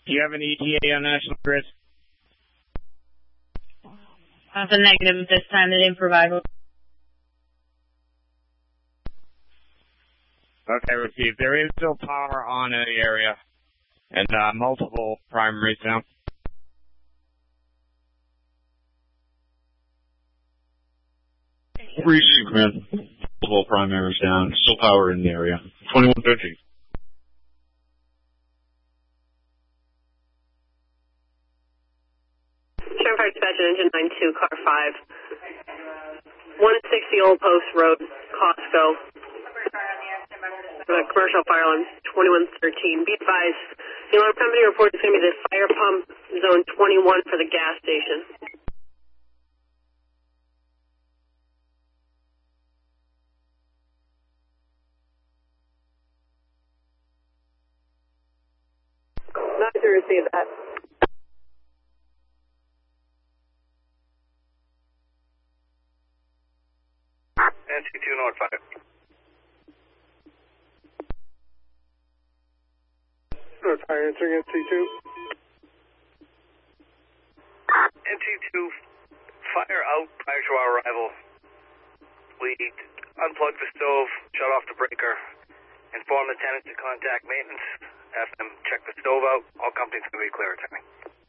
Do you have an ETA on National Grid? That's a negative this time. They didn't provide one. Okay, received. There is still power on in the area, and multiple primaries now. Received, man. Multiple primaries down. Still power in the area. 2150. Sheriff Fire Dispatch Engine 92, car 5. 160 Old Post Road, Costco. The commercial fire alarm 2113. Be advised, the alarm company report is going to be the fire pump zone 21 for the gas station. Not to receive that. NC2 North 5. North Fire answering NC2. NC2, fire out prior to our arrival. We unplugged the stove, shut off the breaker, informed the tenant to contact maintenance, have them check the stove out. All companies can be clear to me.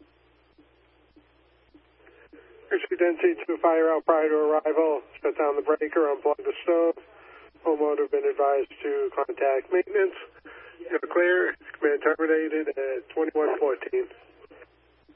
Received NC2, fire out prior to arrival, shut down the breaker, unplug the stove. Homeowner been advised to contact maintenance. You're clear. Command terminated at 2114.